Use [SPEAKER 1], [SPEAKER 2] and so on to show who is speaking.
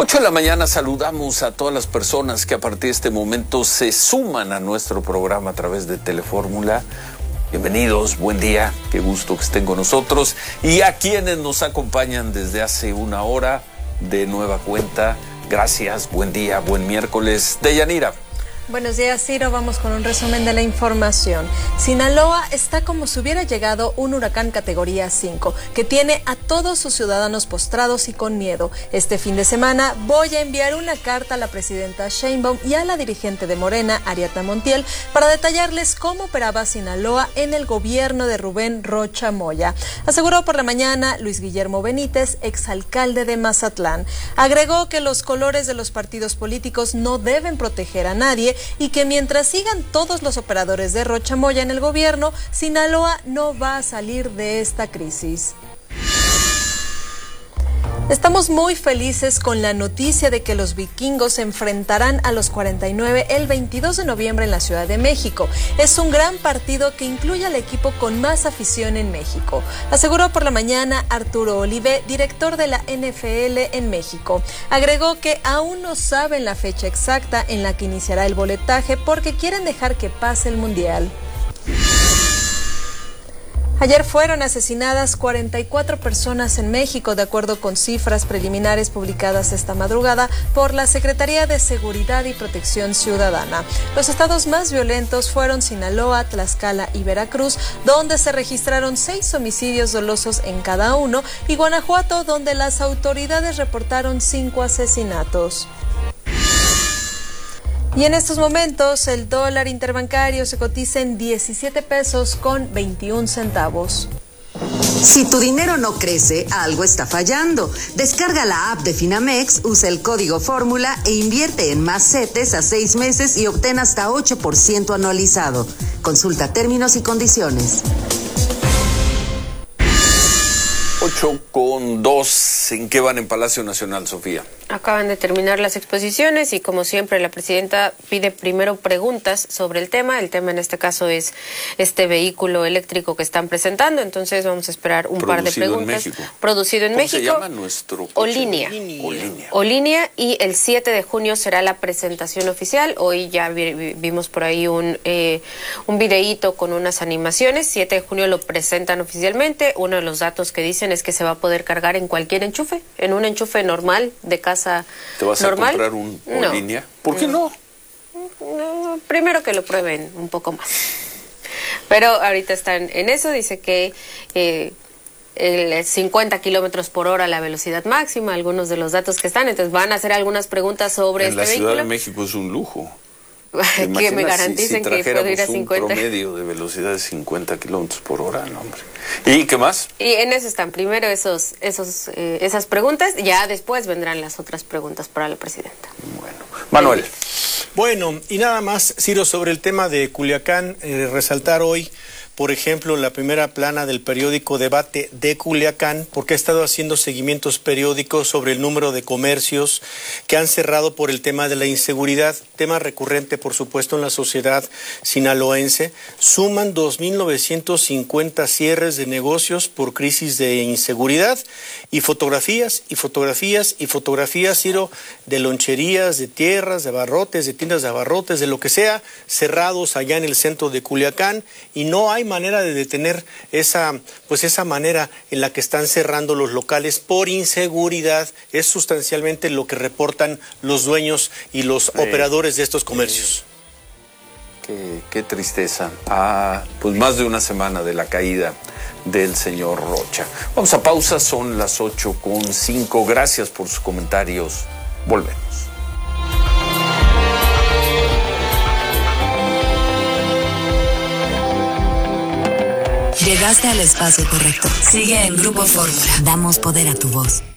[SPEAKER 1] 8 de la mañana saludamos a todas las personas que a partir de este momento se suman a nuestro programa a través de Telefórmula. Bienvenidos, buen día, qué gusto que estén con nosotros. Y a quienes nos acompañan desde hace una hora de nueva cuenta, gracias, buen día, buen miércoles. Deyanira.
[SPEAKER 2] Buenos días, Ciro. Vamos con un resumen de la información. Sinaloa está como si hubiera llegado un huracán categoría 5, que tiene a todos sus ciudadanos postrados y con miedo. Este fin de semana voy a enviar una carta a la presidenta Sheinbaum y a la dirigente de Morena, Ariadna Montiel, para detallarles cómo operaba Sinaloa en el gobierno de Rubén Rocha Moya. Aseguró por la mañana Luis Guillermo Benítez, exalcalde de Mazatlán. Agregó que los colores de los partidos políticos no deben proteger a nadie y que mientras sigan todos los operadores de Rocha Moya en el gobierno, Sinaloa no va a salir de esta crisis. Estamos muy felices con la noticia de que los vikingos se enfrentarán a los 49 el 22 de noviembre en la Ciudad de México. Es un gran partido que incluye al equipo con más afición en México, aseguró por la mañana Arturo Olive, director de la NFL en México. Agregó que aún no saben la fecha exacta en la que iniciará el boletaje porque quieren dejar que pase el Mundial. Ayer fueron asesinadas 44 personas en México, de acuerdo con cifras preliminares publicadas esta madrugada por la Secretaría de Seguridad y Protección Ciudadana. Los estados más violentos fueron Sinaloa, Tlaxcala y Veracruz, donde se registraron 6 homicidios dolosos en cada uno, y Guanajuato, donde las autoridades reportaron 5 asesinatos. Y en estos momentos el dólar interbancario se cotiza en 17 pesos con 21 centavos.
[SPEAKER 3] Si tu dinero no crece, algo está fallando. Descarga la app de Finamex, usa el código Fórmula e invierte en más CETES a 6 meses y obtén hasta 8% anualizado. Consulta términos y condiciones.
[SPEAKER 1] 8:02. ¿En qué van en Palacio Nacional, Sofía?
[SPEAKER 4] Acaban de terminar las exposiciones y, como siempre, la presidenta pide primero preguntas sobre el tema. El tema en este caso es este vehículo eléctrico que están presentando, entonces vamos a esperar un par de preguntas. Producido en México.
[SPEAKER 1] ¿Cómo se llama nuestro coche?
[SPEAKER 4] Olinea, y el 7 de junio será la presentación oficial. Hoy ya vimos por ahí un videíto con unas animaciones. 7 de junio lo presentan oficialmente. Uno de los datos que dicen es que se va a poder cargar en cualquier enchufe, en un enchufe normal de casa.
[SPEAKER 1] ¿Te vas
[SPEAKER 4] normal?
[SPEAKER 1] a comprar un Olinea? ¿Por qué no?
[SPEAKER 4] Primero que lo prueben un poco más. Pero ahorita están en eso. Dice que el 50 kilómetros por hora la velocidad máxima, algunos de los datos que están. Entonces van a hacer algunas preguntas sobre este vehículo.
[SPEAKER 1] En la Ciudad de México es un lujo.
[SPEAKER 4] Que me garanticen
[SPEAKER 1] si
[SPEAKER 4] que puedo ir a 50.
[SPEAKER 1] Un promedio de velocidad de 50 kilómetros por hora, no, hombre. ¿Y qué más?
[SPEAKER 4] Y en eso están primero esas preguntas, ya después vendrán las otras preguntas para la presidenta.
[SPEAKER 1] Bueno, Manuel.
[SPEAKER 5] Bueno, y nada más, Ciro, sobre el tema de Culiacán, resaltar hoy, por ejemplo, la primera plana del periódico Debate de Culiacán, porque ha estado haciendo seguimientos periódicos sobre el número de comercios que han cerrado por el tema de la inseguridad, tema recurrente, por supuesto, en la sociedad sinaloense. Suman 2.950 cierres de negocios por crisis de inseguridad y fotografías, Ciro, de loncherías, de tierras, de abarrotes, de tiendas de abarrotes, de lo que sea, cerrados allá en el centro de Culiacán, y no hay manera de detener esa manera en la que están cerrando los locales por inseguridad. Es sustancialmente lo que reportan los dueños y los operadores de estos comercios.
[SPEAKER 1] Qué tristeza. Pues más de una semana de la caída del señor Rocha. Vamos a pausa, son las 8:05. Gracias por sus comentarios. Volvemos.
[SPEAKER 6] Llegaste al espacio correcto. Sigue en Grupo Fórmula. Damos poder a tu voz.